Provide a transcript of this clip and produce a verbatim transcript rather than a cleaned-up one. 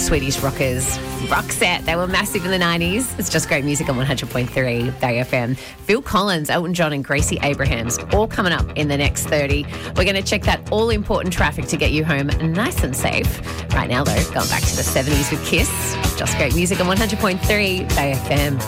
Swedish rockers, Roxette. They were massive in the nineties. It's just great music on one hundred point three Bay F M. Phil Collins, Elton John and Gracie Abrahams, all coming up in the next thirty. We're going to check that all-important traffic to get you home nice and safe. Right now, though, going back to the seventies with Kiss. Just great music on one hundred point three Bay F M.